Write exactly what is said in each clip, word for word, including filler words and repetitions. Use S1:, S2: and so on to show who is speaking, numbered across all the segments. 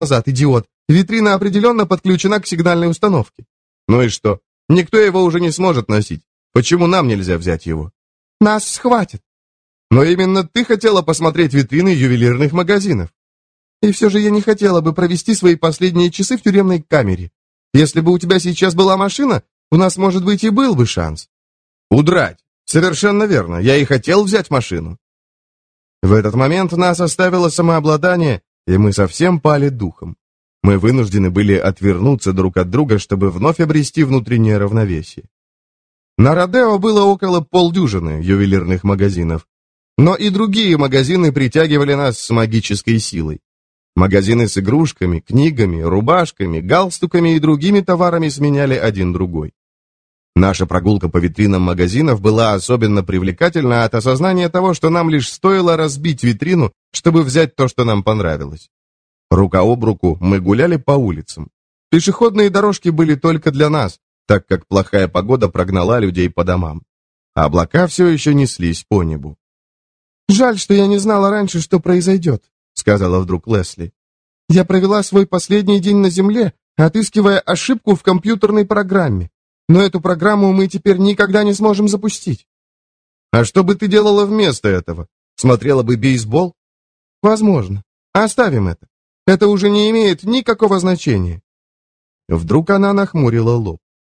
S1: назад, идиот. Витрина определенно подключена к сигнальной установке». «Ну и что? Никто его уже не сможет носить. Почему нам нельзя взять его?» «Нас схватят». «Но именно ты хотела посмотреть витрины ювелирных магазинов». «И все же я не хотела бы провести свои последние часы в тюремной камере. Если бы у тебя сейчас была машина, у нас, может быть, и был бы шанс». «Удрать. Совершенно верно. Я и хотел взять машину». В этот момент нас оставило самообладание, и мы совсем пали духом. Мы вынуждены были отвернуться друг от друга, чтобы вновь обрести внутреннее равновесие. На Родео было около полдюжины ювелирных магазинов, но и другие магазины притягивали нас с магической силой. Магазины с игрушками, книгами, рубашками, галстуками и другими товарами сменяли один другой. Наша прогулка по витринам магазинов была особенно привлекательна от осознания того, что нам лишь стоило разбить витрину, чтобы взять то, что нам понравилось. Рука об руку мы гуляли по улицам. Пешеходные дорожки были только для нас, так как плохая погода прогнала людей по домам. А облака все еще неслись по небу. «Жаль, что я не знала раньше, что произойдет», — сказала вдруг Лесли. «Я провела свой последний день на Земле, отыскивая ошибку в компьютерной программе. Но эту программу мы теперь никогда не сможем запустить». «А что бы ты делала вместо этого? Смотрела бы бейсбол?» «Возможно. Оставим это. Это уже не имеет никакого значения». Вдруг она нахмурила лоб.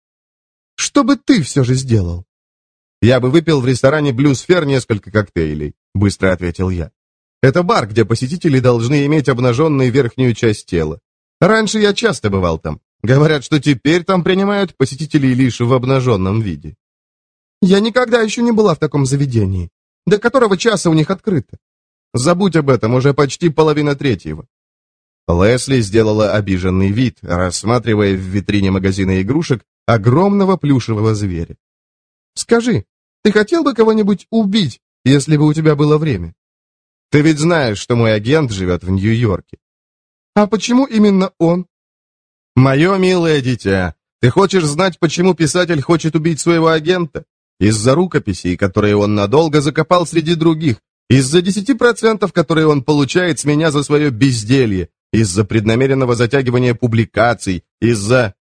S1: «Что бы ты все же сделал?» «Я бы выпил в ресторане «Блюсфер» несколько коктейлей», — быстро ответил я. «Это бар, где посетители должны иметь обнаженную верхнюю часть тела. Раньше я часто бывал там. Говорят, что теперь там принимают посетителей лишь в обнаженном виде». «Я никогда еще не была в таком заведении. До которого часа у них открыто?» «Забудь об этом, уже почти половина третьего». Лесли сделала обиженный вид, рассматривая в витрине магазина игрушек огромного плюшевого зверя. «Скажи, ты хотел бы кого-нибудь убить, если бы у тебя было время?» «Ты ведь знаешь, что мой агент живет в Нью-Йорке». «А почему именно он?» «Мое милое дитя, ты хочешь знать, почему писатель хочет убить своего агента? Из-за рукописей, которые он надолго закопал среди других, из-за десяти процентов, которые он получает с меня за свое безделье, из-за преднамеренного затягивания публикаций, из-за...»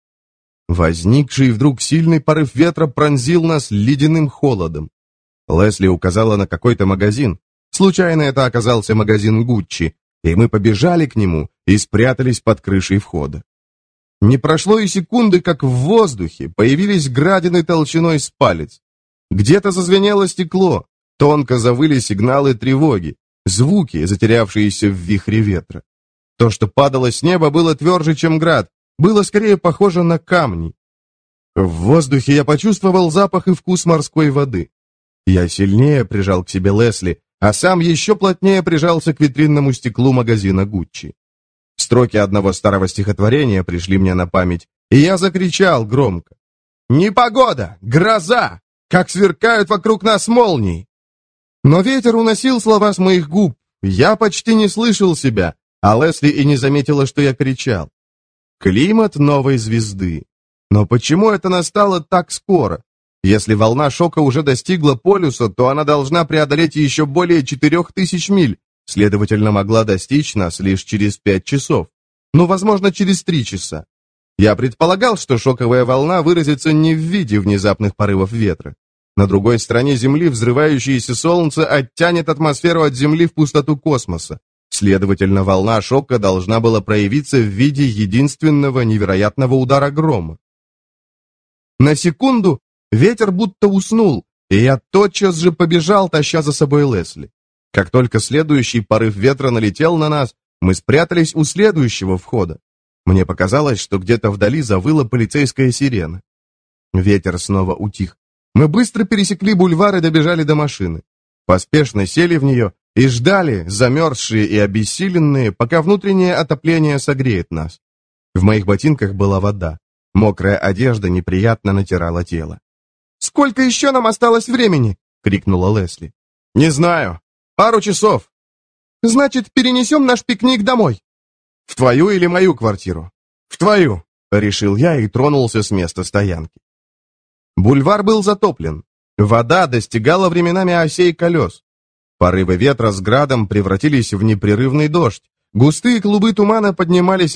S1: Возникший вдруг сильный порыв ветра пронзил нас ледяным холодом. Лесли указала на какой-то магазин. Случайно это оказался магазин Гуччи, и мы побежали к нему и спрятались под крышей входа. Не прошло и секунды, как в воздухе появились градины толщиной с палец. Где-то зазвенело стекло, тонко завыли сигналы тревоги, звуки, затерявшиеся в вихре ветра. То, что падало с неба, было тверже, чем град, было скорее похоже на камни. В воздухе я почувствовал запах и вкус морской воды. Я сильнее прижал к себе Лесли, а сам еще плотнее прижался к витринному стеклу магазина Гуччи. Строки одного старого стихотворения пришли мне на память, и я закричал громко. «Непогода! Гроза! Как сверкают вокруг нас молнии!» Но ветер уносил слова с моих губ, я почти не слышал себя, а Лесли и не заметила, что я кричал. Климат новой звезды. Но почему это настало так скоро? Если волна шока уже достигла полюса, то она должна преодолеть еще более четырех тысяч миль, следовательно, могла достичь нас лишь через пять часов. Ну, возможно, через три часа. Я предполагал, что шоковая волна выразится не в виде внезапных порывов ветра. На другой стороне Земли взрывающееся солнце оттянет атмосферу от Земли в пустоту космоса. Следовательно, волна шока должна была проявиться в виде единственного невероятного удара грома. На секунду ветер будто уснул, и я тотчас же побежал, таща за собой Лесли. Как только следующий порыв ветра налетел на нас, мы спрятались у следующего входа. Мне показалось, что где-то вдали завыла полицейская сирена. Ветер снова утих. Мы быстро пересекли бульвар и добежали до машины. Поспешно сели в нее и ждали, замерзшие и обессиленные, пока внутреннее отопление согреет нас. В моих ботинках была вода. Мокрая одежда неприятно натирала тело. «Сколько еще нам осталось времени?» — крикнула Лесли. «Не знаю. Пару часов». «Значит, перенесем наш пикник домой». «В твою или мою квартиру?» «В твою», — решил я и тронулся с места стоянки. Бульвар был затоплен. Вода достигала временами осей колес. Порывы ветра с градом превратились в непрерывный дождь. Густые клубы тумана поднимались